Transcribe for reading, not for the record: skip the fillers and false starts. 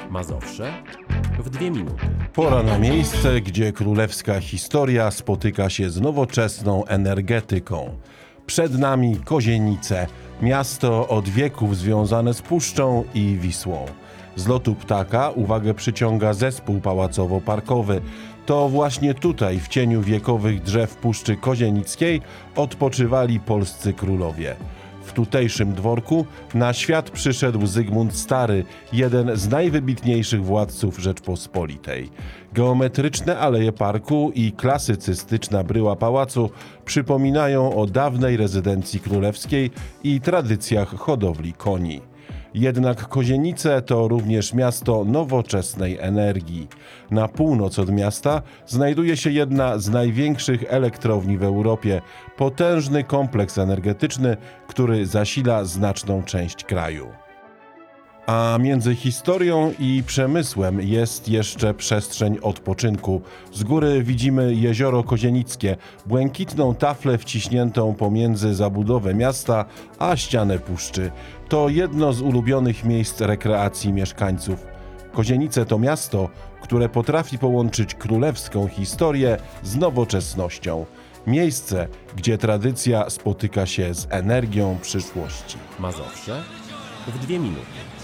Mazowsze w 2 minuty. Pora na miejsce, gdzie królewska historia spotyka się z nowoczesną energetyką. Przed nami Kozienice, miasto od wieków związane z Puszczą i Wisłą. Z lotu ptaka uwagę przyciąga zespół pałacowo-parkowy. To właśnie tutaj, w cieniu wiekowych drzew Puszczy Kozienickiej, odpoczywali polscy królowie. W tutejszym dworku na świat przyszedł Zygmunt Stary, jeden z najwybitniejszych władców Rzeczpospolitej. Geometryczne aleje parku i klasycystyczna bryła pałacu przypominają o dawnej rezydencji królewskiej i tradycjach hodowli koni. Jednak Kozienice to również miasto nowoczesnej energii. Na północ od miasta znajduje się jedna z największych elektrowni w Europie, potężny kompleks energetyczny, który zasila znaczną część kraju. A między historią i przemysłem jest jeszcze przestrzeń odpoczynku. Z góry widzimy jezioro Kozienickie, błękitną taflę wciśniętą pomiędzy zabudowę miasta a ścianę puszczy. To jedno z ulubionych miejsc rekreacji mieszkańców. Kozienice to miasto, które potrafi połączyć królewską historię z nowoczesnością. Miejsce, gdzie tradycja spotyka się z energią przyszłości. Mazowsze w 2 minuty.